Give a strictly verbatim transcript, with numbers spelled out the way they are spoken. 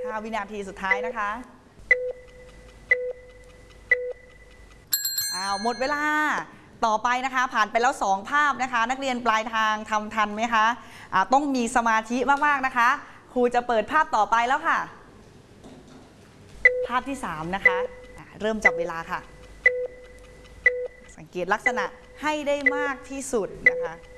ห้าวินาทีสุดท้ายนะคะอ้าวหมดเวลาต่อไปนะคะผ่านไปแล้วสองภาพนะคะนักเรียนปลายทางทำทันไหมคะะต้องมีสมาธิมากๆนะคะครูจะเปิดภาพต่อไปแล้วค่ะภาพที่สามนะคะเริ่มจับเวลาค่ะสังเกตลักษณะให้ได้มากที่สุดนะคะ